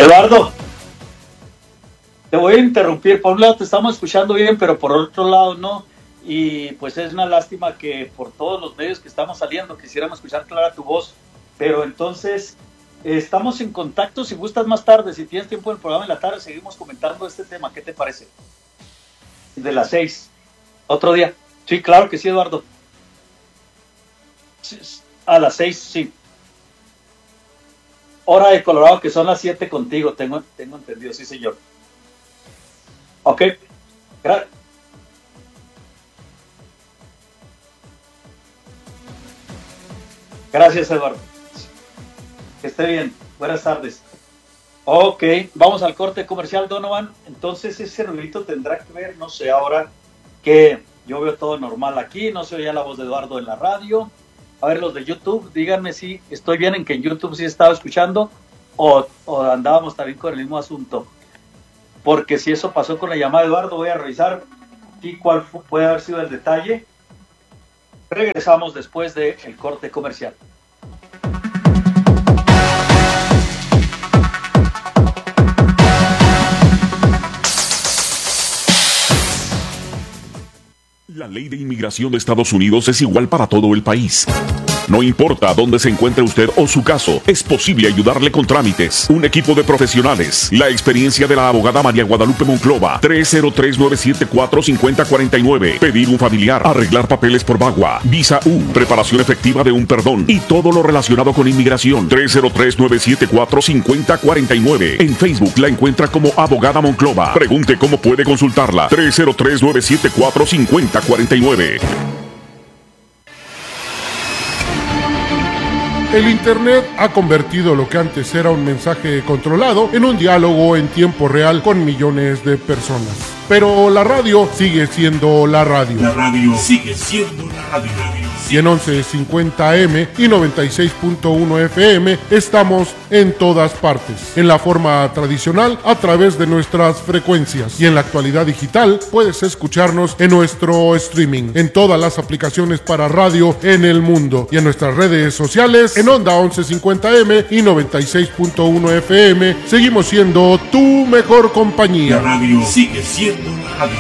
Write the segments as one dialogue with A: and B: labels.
A: Eduardo, te voy a interrumpir. Por un lado te estamos escuchando bien, pero por otro lado no. Y pues es una lástima que por todos los medios que estamos saliendo quisiéramos escuchar clara tu voz. Pero entonces estamos en contacto. Si gustas más tarde, si tienes tiempo en el programa en la tarde, seguimos comentando este tema. ¿Qué te parece? De las 6. Otro día. Sí, claro que sí, Eduardo. A las 6, sí. Hora de Colorado, que son las 7 contigo, tengo entendido, sí, señor. Ok. Gracias, Eduardo. Que esté bien. Buenas tardes. Ok, vamos al corte comercial, Donovan. Entonces ese ruidito tendrá que ver, no sé, ahora que yo veo todo normal aquí, no se oía la voz de Eduardo en la radio. A ver, los de YouTube, díganme si estoy bien en que en YouTube sí estaba escuchando o andábamos también con el mismo asunto. Porque si eso pasó con la llamada de Eduardo, voy a revisar aquí cuál puede haber sido el detalle. Regresamos después del corte comercial.
B: La ley de inmigración de Estados Unidos es igual para todo el país. No importa dónde se encuentre usted o su caso, es posible ayudarle con trámites. Un equipo de profesionales. La experiencia de la abogada María Guadalupe Monclova. 303-974-5049. Pedir un familiar. Arreglar papeles por VAWA. Visa U. Preparación efectiva de un perdón. Y todo lo relacionado con inmigración. 303-974-5049. En Facebook la encuentra como Abogada Monclova. Pregunte cómo puede consultarla. 303-974-5049.
C: El Internet ha convertido lo que antes era un mensaje controlado en un diálogo en tiempo real con millones de personas. Pero la radio sigue siendo la radio.
D: La radio sigue siendo la radio.
C: Y en 1150 AM y 96.1 FM estamos en todas partes. En la forma tradicional, a través de nuestras frecuencias. Y en la actualidad digital, puedes escucharnos en nuestro streaming, en todas las aplicaciones para radio en el mundo. Y en nuestras redes sociales, en Onda 1150M y 96.1 FM, seguimos siendo tu mejor compañía.
D: La radio sigue siendo la radio.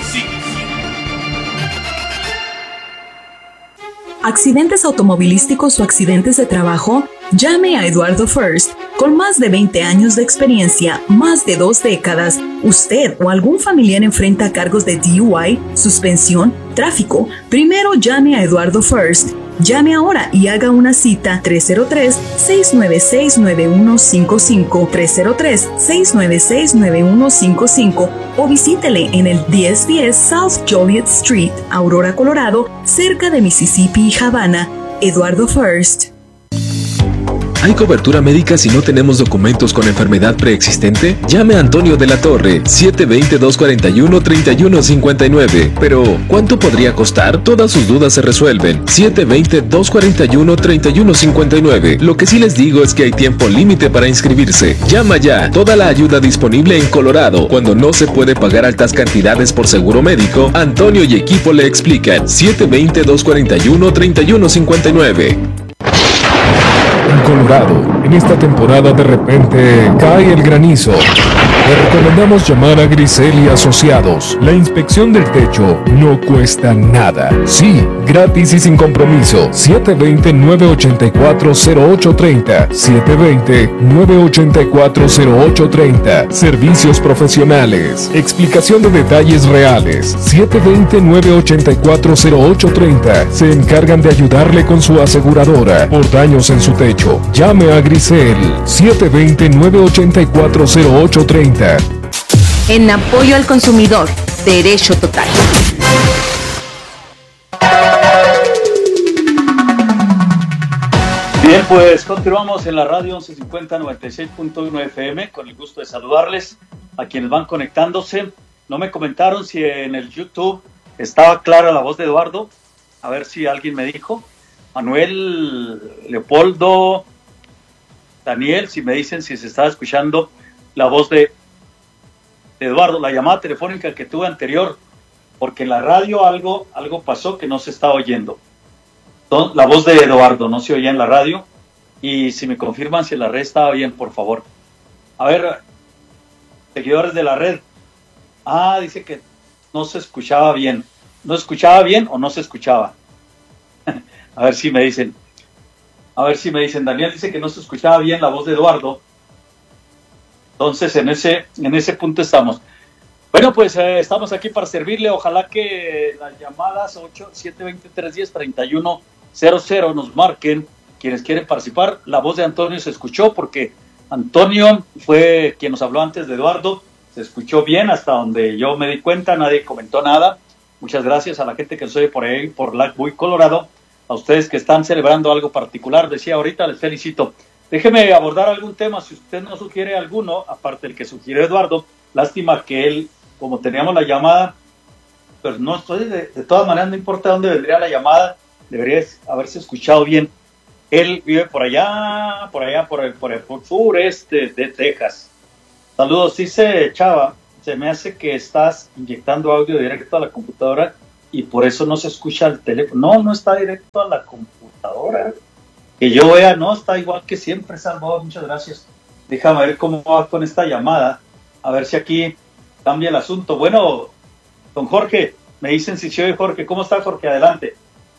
E: ¿Accidentes automovilísticos o accidentes de trabajo? Llame a Eduardo First. Con más de 20 años de experiencia, más de 2 décadas, usted o algún familiar enfrenta cargos de DUI, suspensión, tráfico. Primero llame a Eduardo First. Llame ahora y haga una cita 303-696-9155, 303-696-9155 o visítele en el 1010 South Joliet Street, Aurora, Colorado, cerca de Mississippi y Havana. Eduardo First.
F: ¿Hay cobertura médica si no tenemos documentos con enfermedad preexistente? Llame a Antonio de la Torre, 720-241-3159. Pero, ¿cuánto podría costar? Todas sus dudas se resuelven. 720-241-3159. Lo que sí les digo es que hay tiempo límite para inscribirse. Llama ya. Toda la ayuda disponible en Colorado. Cuando no se puede pagar altas cantidades por seguro médico, Antonio y equipo le explican. 720-241-3159.
G: En Colorado, en esta temporada de repente cae el granizo. Le recomendamos llamar a Grisel y Asociados. La inspección del techo no cuesta nada. Sí, gratis y sin compromiso. 720-984-0830. 720-984-0830. Servicios profesionales. Explicación de detalles reales. 720-984-0830. Se encargan de ayudarle con su aseguradora por daños en su techo. Llame a Grisel. 720-984-0830.
H: En apoyo al consumidor, Derecho Total.
A: Bien, pues continuamos en la radio 1150 96.1 FM, con el gusto de saludarles a quienes van conectándose. No me comentaron si en el YouTube estaba clara la voz de Eduardo. A ver si alguien me dijo. Manuel, Leopoldo, Daniel, si me dicen si se estaba escuchando la voz de Eduardo, la llamada telefónica que tuve anterior, porque en la radio algo pasó que no se estaba oyendo. La voz de Eduardo no se oía en la radio, y si me confirman si la red estaba bien, por favor. A ver, seguidores de la red. Dice que no se escuchaba bien. ¿No escuchaba bien o no se escuchaba? A ver si me dicen. Daniel dice que no se escuchaba bien la voz de Eduardo. Entonces, en ese punto estamos. Bueno, pues estamos aquí para servirle. Ojalá que las llamadas 720-310-3100 nos marquen quienes quieren participar. La voz de Antonio se escuchó porque Antonio fue quien nos habló antes de Eduardo. Se escuchó bien hasta donde yo me di cuenta, nadie comentó nada. Muchas gracias a la gente que nos oye por ahí, por Lakewood, Colorado. A ustedes que están celebrando algo particular, decía ahorita, les felicito. Déjeme abordar algún tema, si usted no sugiere alguno, aparte del que sugirió Eduardo. Lástima que él, como teníamos la llamada, pero no estoy, de todas maneras, no importa dónde vendría la llamada, debería haberse escuchado bien. Él vive por allá, por el sureste de Texas. Saludos, dice Chava, se me hace que estás inyectando audio directo a la computadora y por eso no se escucha el teléfono. No está directo a la computadora. Que yo vea, no, está igual que siempre, Salvador, muchas gracias. Déjame ver cómo va con esta llamada, a ver si aquí cambia el asunto. Bueno, don Jorge, me dicen si se oye Jorge. ¿Cómo está, Jorge? Adelante.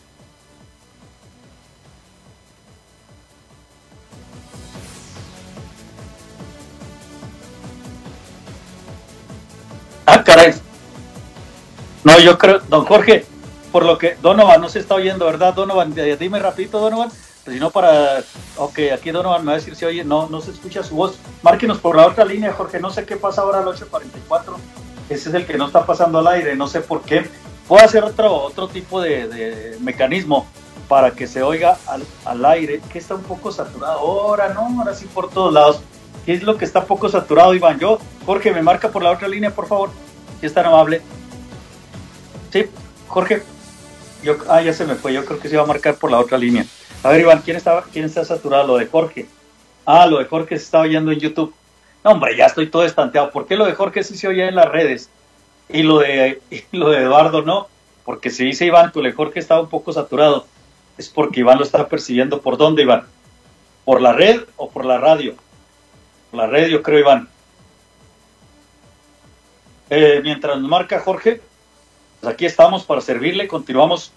A: Caray. No, yo creo, don Jorge, por lo que Donovan no se está oyendo, ¿verdad, Donovan? Dime rapidito, Donovan. Pues si no ok, aquí Donovan me va a decir si oye, no se escucha su voz. Márquenos por la otra línea, Jorge, no sé qué pasa ahora al 844. Ese es el que no está pasando al aire, no sé por qué. Puedo hacer otro tipo de mecanismo para que se oiga al aire, que está un poco saturado. Ahora sí por todos lados. ¿Qué es lo que está poco saturado, Iván? Jorge, me marca por la otra línea, por favor. Si es tan amable. Sí, Jorge. Ya se me fue. Yo creo que se iba a marcar por la otra línea. A ver, Iván, ¿quién está saturado? Lo de Jorge. Lo de Jorge se está oyendo en YouTube. No, hombre, ya estoy todo estanteado. ¿Por qué lo de Jorge sí se oye en las redes? Y lo de Eduardo no. Porque si dice Iván que lo de Jorge estaba un poco saturado, es porque Iván lo está persiguiendo. ¿Por dónde, Iván? ¿Por la red o por la radio? Por la red, yo creo, Iván. Mientras nos marca Jorge, pues aquí estamos para servirle. Continuamos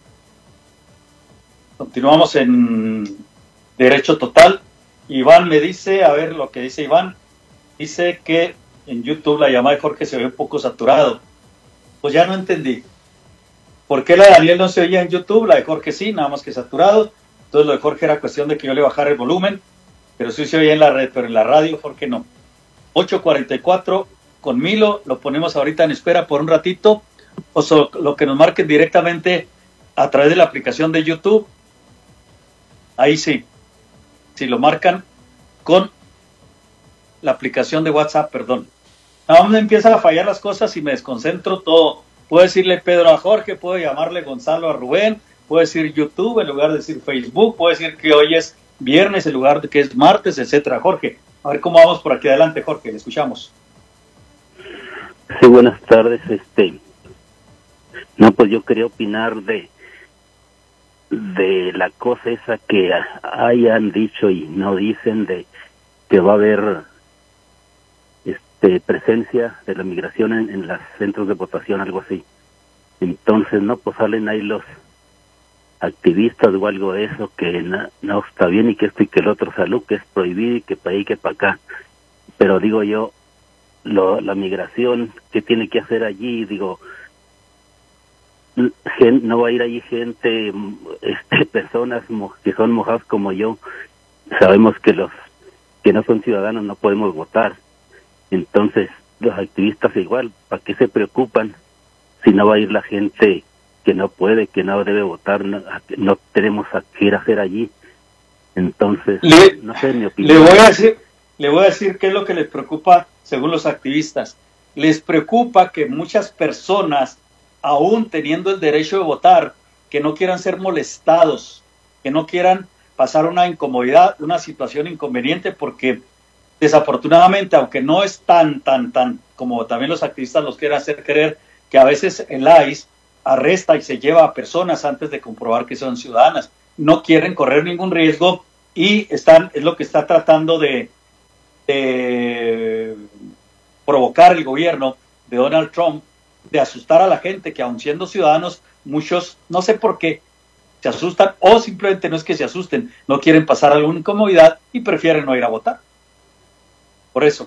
A: en Derecho Total. Iván me dice, a ver lo que dice Iván, dice que en YouTube la llamada de Jorge se ve un poco saturado. Pues ya no entendí. ¿Por qué la de Daniel no se oía en YouTube? La de Jorge sí, nada más que saturado. Entonces lo de Jorge era cuestión de que yo le bajara el volumen, pero sí se oía en la red, pero en la radio Jorge no. 8:44 con Milo, lo ponemos ahorita en espera por un ratito, o lo que nos marquen directamente a través de la aplicación de YouTube. Ahí sí, si lo marcan con la aplicación de WhatsApp, perdón. Nada más me empiezan a fallar las cosas y me desconcentro todo. Puedo decirle Pedro a Jorge, puedo llamarle Gonzalo a Rubén, puedo decir YouTube en lugar de decir Facebook, puedo decir que hoy es viernes en lugar de que es martes, etcétera. Jorge, a ver cómo vamos por aquí adelante, Jorge, le escuchamos.
I: Sí, buenas tardes. No, pues yo quería opinar de la cosa esa que hayan dicho y no dicen, de que va a haber presencia de la migración en los centros de votación, algo así. Entonces, no, pues salen ahí los activistas o algo de eso, que no está bien y que esto y que el otro, salud, que es prohibido y que para ahí y que para acá. Pero digo yo, la migración, ¿qué tiene que hacer allí? Digo, no va a ir allí gente, personas que son mojadas como yo. Sabemos que los que no son ciudadanos no podemos votar. Entonces, los activistas igual, ¿para qué se preocupan si no va a ir la gente que no puede, que no debe votar? No tenemos que ir a hacer allí. Entonces, no sé, mi opinión.
A: Le voy a decir qué es lo que les preocupa según los activistas. Les preocupa que muchas personas, aún teniendo el derecho de votar, que no quieran ser molestados, que no quieran pasar una incomodidad, una situación inconveniente, porque desafortunadamente, aunque no es tan como también los activistas los quieren hacer creer, que a veces el ICE arresta y se lleva a personas antes de comprobar que son ciudadanas. No quieren correr ningún riesgo y es lo que está tratando de provocar el gobierno de Donald Trump, de asustar a la gente, que aun siendo ciudadanos, muchos, no sé por qué, se asustan, o simplemente no es que se asusten, no quieren pasar alguna incomodidad y prefieren no ir a votar. Por eso.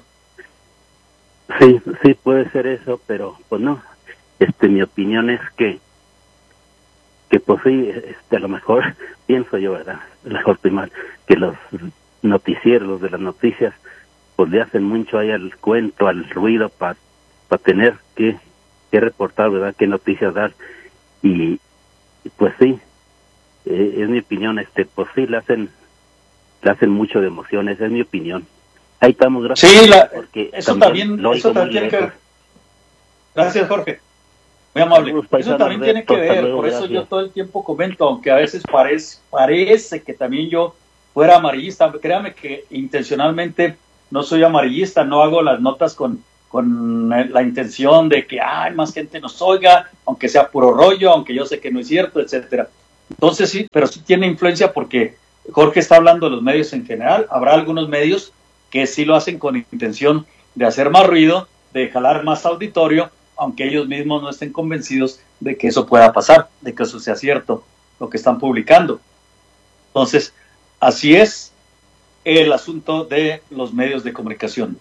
I: Sí, puede ser eso, pero pues no. Mi opinión es que pues sí, a lo mejor pienso yo, ¿verdad? Mejor primar que los noticieros, los de las noticias, pues le hacen mucho ahí al cuento, al ruido para tener que reportar, ¿verdad? Qué noticias dar. Y pues sí, es mi opinión, pues sí, le hacen mucho de emociones, es mi opinión. Ahí estamos, gracias.
A: Sí, eso también tiene que ver. Gracias, Jorge. Muy amable. Eso también tiene que ver, por eso yo todo el tiempo comento, aunque a veces parece que también yo fuera amarillista. Créame que intencionalmente no soy amarillista, no hago las notas con la intención de que más gente nos oiga, aunque sea puro rollo, aunque yo sé que no es cierto, etcétera. Entonces sí, pero sí tiene influencia porque Jorge está hablando de los medios en general. Habrá algunos medios que sí lo hacen con intención de hacer más ruido, de jalar más auditorio, aunque ellos mismos no estén convencidos de que eso pueda pasar, de que eso sea cierto, lo que están publicando. Entonces, así es el asunto de los medios de comunicación.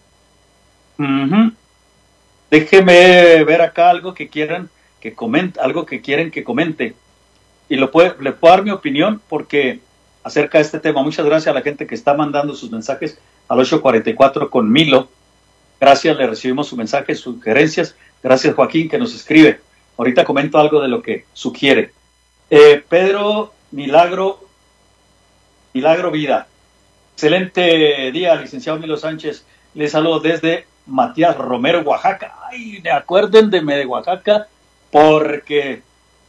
A: Déjeme ver acá algo que quieran que comente, algo que quieren que comente. Y le puedo dar mi opinión porque acerca de este tema. Muchas gracias a la gente que está mandando sus mensajes al 844 con Milo. Gracias, le recibimos su mensaje, sugerencias. Gracias, Joaquín, que nos escribe. Ahorita comento algo de lo que sugiere. Pedro Milagro Vida. Excelente día, licenciado Milo Sánchez. Les saludo desde Matías Romero, Oaxaca. Ay, acuérdenme de Oaxaca porque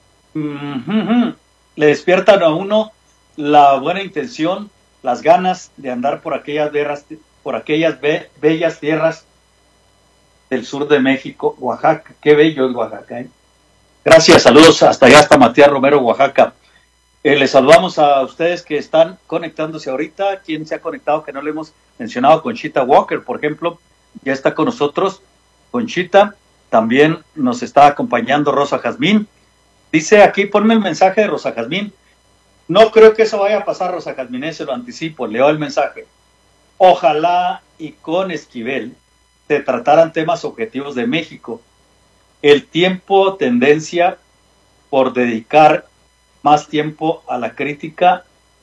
A: le despiertan a uno la buena intención, las ganas de andar por aquellas bellas tierras del sur de México, Oaxaca. Qué bello es Oaxaca, ¿eh? Gracias, saludos hasta allá, hasta Matías Romero, Oaxaca. Les saludamos a ustedes que están conectándose ahorita. ¿Quién se ha conectado que no le hemos mencionado? Conchita Walker, por ejemplo, ya está con nosotros. Conchita, también nos está acompañando Rosa Jazmín. Dice aquí, ponme el mensaje de Rosa Jazmín. No creo que eso vaya a pasar, Rosa Jazmín, se lo anticipo, leo el mensaje. Ojalá y con Esquivel se trataran temas objetivos de México. El tiempo, tendencia por dedicar más tiempo a la crítica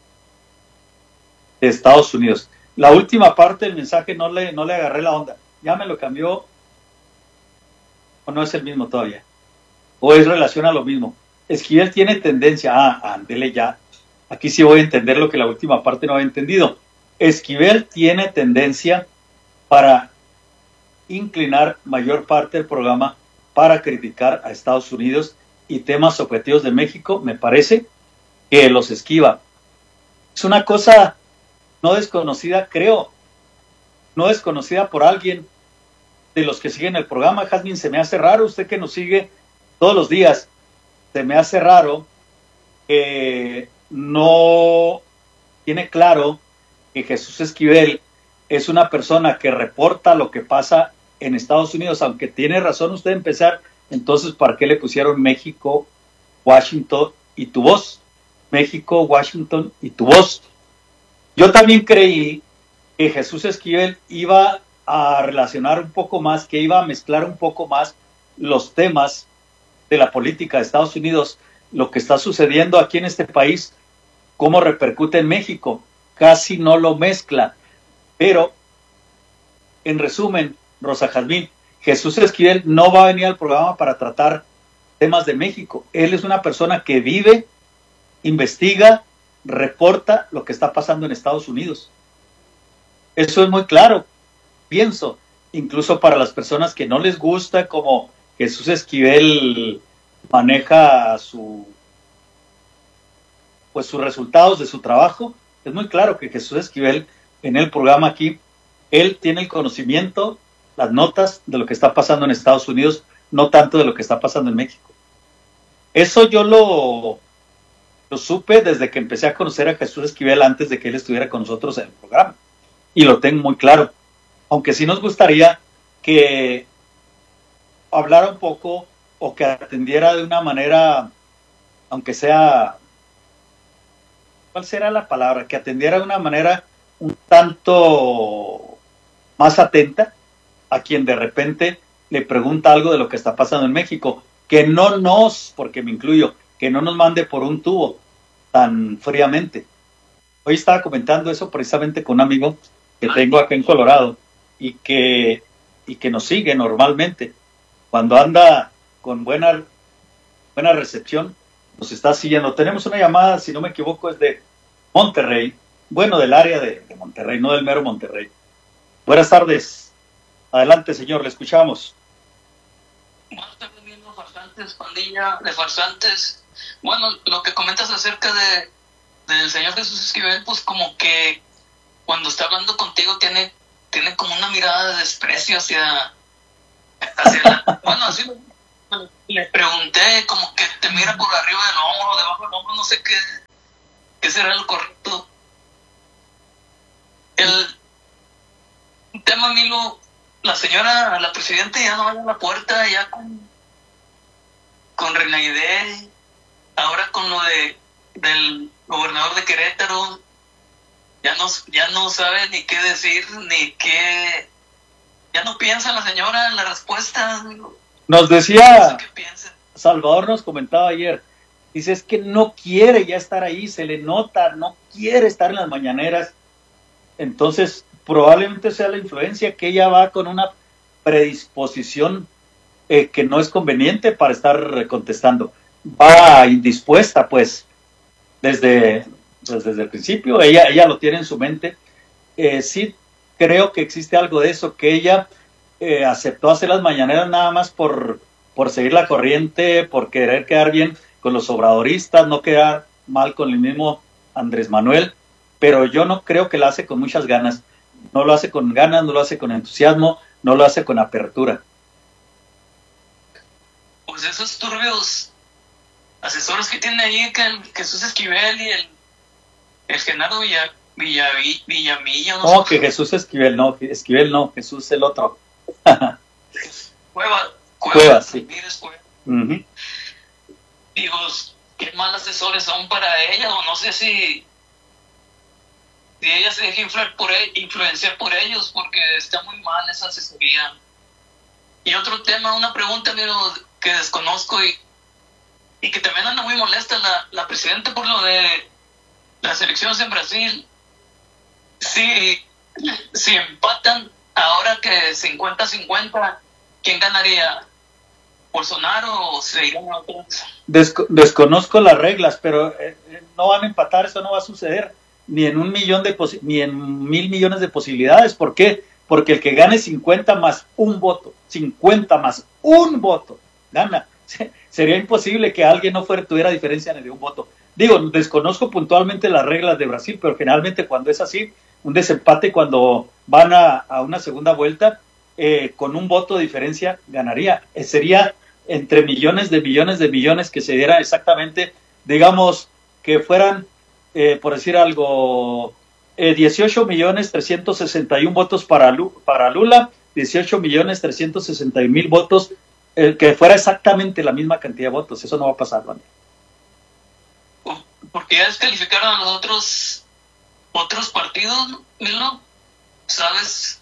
A: de Estados Unidos. La última parte del mensaje no le agarré la onda. Ya me lo cambió. ¿O no es el mismo todavía? ¿O es relación a lo mismo? Esquivel tiene tendencia. Ándele ya. Aquí sí voy a entender lo que la última parte no había entendido. Esquivel tiene tendencia para inclinar mayor parte del programa para criticar a Estados Unidos y temas objetivos de México. Me parece que los esquiva. Es una cosa no desconocida, creo, no desconocida por alguien de los que siguen el programa. Jazmín, se me hace raro, usted que nos sigue todos los días, se me hace raro que no tiene claro que Jesús Esquivel es una persona que reporta lo que pasa en Estados Unidos, aunque tiene razón usted de empezar. Entonces, ¿para qué le pusieron México, Washington y tu voz? México, Washington y tu voz. Yo también creí que Jesús Esquivel iba a relacionar un poco más, que iba a mezclar un poco más los temas de la política de Estados Unidos, lo que está sucediendo aquí en este país, cómo repercute en México. Casi no lo mezcla. Pero, en resumen, Rosa Jazmín, Jesús Esquivel no va a venir al programa para tratar temas de México. Él es una persona que vive, investiga, reporta lo que está pasando en Estados Unidos. Eso es muy claro, pienso, incluso para las personas que no les gusta cómo Jesús Esquivel maneja sus resultados de su trabajo. Es muy claro que Jesús Esquivel en el programa aquí, él tiene el conocimiento, las notas de lo que está pasando en Estados Unidos, no tanto de lo que está pasando en México. Eso yo lo supe desde que empecé a conocer a Jesús Esquivel antes de que él estuviera con nosotros en el programa. y lo tengo muy claro. Aunque sí nos gustaría que hablara un poco o que atendiera de una manera, aunque sea, ¿cuál será la palabra? Que atendiera de una manera un tanto más atenta a quien de repente le pregunta algo de lo que está pasando en México, que no nos, porque me incluyo, que no nos mande por un tubo tan fríamente. Hoy estaba comentando eso precisamente con un amigo que tengo acá en Colorado y que nos sigue normalmente. Cuando anda con buena recepción, nos está siguiendo. Tenemos una llamada, si no me equivoco, es de Monterrey, bueno, del área de Monterrey, no del mero Monterrey. Buenas tardes. Adelante, señor, le escuchamos.
J: Buenas tardes, mismos farsantes, pandilla de farsantes. Bueno, lo que comentas acerca del Señor Jesús Esquivel, pues como que cuando está hablando contigo tiene como una mirada de desprecio hacia bueno, así le pregunté, como que te mira por arriba del hombro, debajo del hombro, no sé qué será lo correcto. El tema, Milo, la presidenta ya no abre la puerta, ya con Renaide, ahora con lo del gobernador de Querétaro, ya no sabe ni qué decir, ya no piensa la señora en la respuesta.
A: Nos decía, Salvador nos comentaba ayer, dice, es que no quiere ya estar ahí, se le nota, no quiere estar en las mañaneras. Entonces, probablemente sea la influencia, que ella va con una predisposición que no es conveniente para estar contestando. Va indispuesta, pues, desde el principio, ella lo tiene en su mente. Sí creo que existe algo de eso, que ella aceptó hacer las mañaneras nada más por seguir la corriente, por querer quedar bien con los obradoristas, no quedar mal con el mismo Andrés Manuel, pero yo no creo que lo hace con muchas ganas. No lo hace con ganas, no lo hace con entusiasmo, no lo hace con apertura.
J: Pues esos turbios asesores que tiene ahí, que el Jesús Esquivel y el Genaro Villamilla.
A: No, que Jesús Esquivel no, Jesús el otro. Cuevas, sí. Uh-huh.
J: Digo, qué mal asesores son para ella, o no sé si ella se deja influenciar por ellos, porque está muy mal esa asesoría. Y otro tema, una pregunta, amigo, que desconozco y que también anda muy molesta la presidenta por lo de las elecciones en Brasil. Si empatan ahora que 50-50, ¿quién ganaría? ¿Bolsonaro o se irán a otros?
A: Desconozco las reglas, pero no van a empatar, eso no va a suceder ni en ni en 1,000 millones de posibilidades. ¿Por qué? Porque el que gane 50 más un voto, gana. Sería imposible que alguien tuviera diferencia ni de un voto. Digo, desconozco puntualmente las reglas de Brasil, pero generalmente cuando es así, un desempate, cuando van a una segunda vuelta, con un voto de diferencia ganaría. Sería entre millones de millones que se diera exactamente, digamos, que fueran, por decir algo, 18.361.000 votos para Lula, 18.361.000 votos, que fuera exactamente la misma cantidad de votos. Eso no va a pasar, ¿vale?
J: Porque ya descalificaron a los otros partidos, Milo, ¿sabes?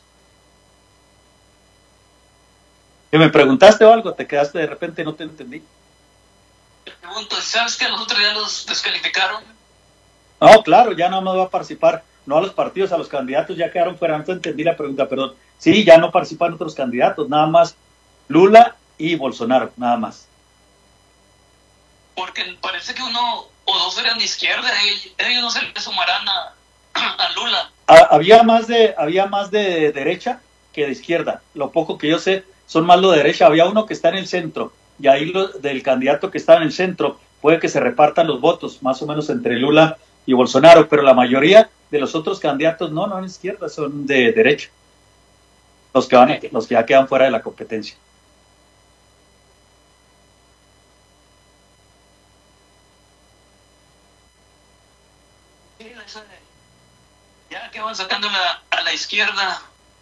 A: ¿Que me preguntaste o algo? ¿Te quedaste de repente? No te entendí.
J: Te pregunto, ¿sabes que los otros ya los descalificaron?
A: No, claro, ya no más va a participar. No a los partidos, a los candidatos ya quedaron fuera. No te entendí la pregunta, perdón. Sí, ya no participan otros candidatos, nada más Lula y Bolsonaro, nada más.
J: Porque parece que uno o dos eran de izquierda, ellos no se le sumarán a Lula.
A: Había más de derecha que de izquierda. Lo poco que yo sé son más lo de derecha. Había uno que está en el centro, y ahí del candidato que está en el centro puede que se repartan los votos, más o menos entre Lula y Bolsonaro, pero la mayoría de los otros candidatos no en izquierda, son de derecha. Los que ya quedan fuera de la competencia.
J: Ya que van sacando a la la izquierda.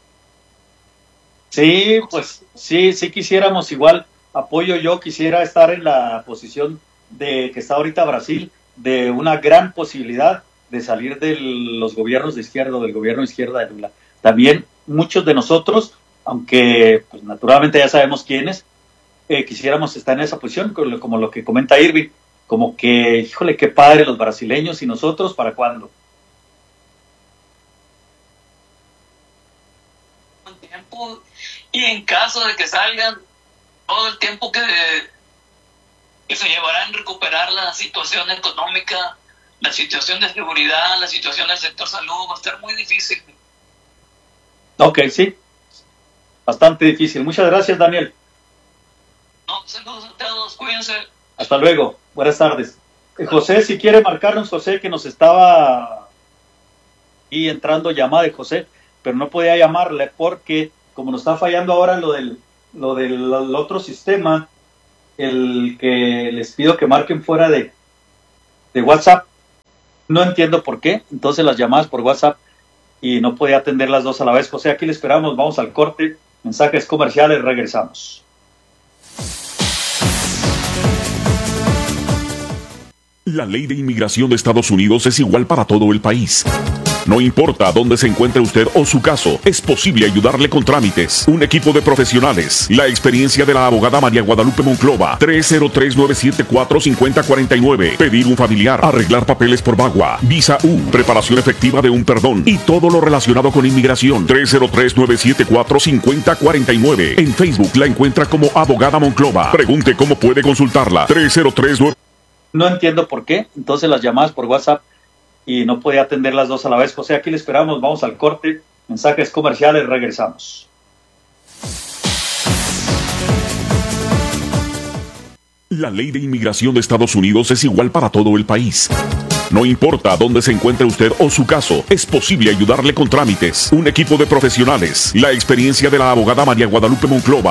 A: Sí, pues sí quisiéramos igual, apoyo yo, quisiera estar en la posición de que está ahorita Brasil, de una gran posibilidad de salir de los gobiernos de izquierda, del gobierno de izquierda de Lula. También muchos de nosotros, aunque pues, naturalmente ya sabemos quiénes, quisiéramos estar en esa posición, como lo que comenta Irving, como que, híjole, qué padre los brasileños y nosotros, ¿para cuándo?
J: Tiempo, y en caso de que salgan, todo el tiempo que se llevará en recuperar la situación económica, la situación de seguridad, la situación del sector salud, va a estar muy difícil.
A: Ok, sí, bastante difícil. Muchas gracias, Daniel.
J: No, saludos a todos, cuídense.
A: Hasta luego, buenas tardes. José, si quiere marcarnos, José, que nos estaba y entrando llamada de José, pero no podía llamarle porque como nos está fallando ahora lo del otro sistema, el que les pido que marquen fuera de WhatsApp, no entiendo por qué, entonces las llamadas por WhatsApp y no podía atender las dos a la vez. José, aquí le esperamos, vamos al corte, mensajes comerciales, regresamos.
B: La ley de inmigración de Estados Unidos es igual para todo el país. No importa dónde se encuentre usted o su caso, es posible ayudarle con trámites. Un equipo de profesionales. La experiencia de la abogada María Guadalupe Monclova. 303-974-5049. Pedir un familiar. Arreglar papeles por VAWA. Visa U. Preparación efectiva de un perdón. Y todo lo relacionado con inmigración. 303-974-5049. En Facebook la encuentra como abogada Monclova. Pregunte cómo puede consultarla. 303-9...
A: No entiendo por qué, entonces las llamadas por WhatsApp y no podía atender las dos a la vez. José, aquí le esperamos, vamos al corte, mensajes comerciales, regresamos.
B: La ley de inmigración de Estados Unidos es igual para todo el país. No importa dónde se encuentre usted o su caso, es posible ayudarle con trámites. Un equipo de profesionales. La experiencia de la abogada María Guadalupe Monclova.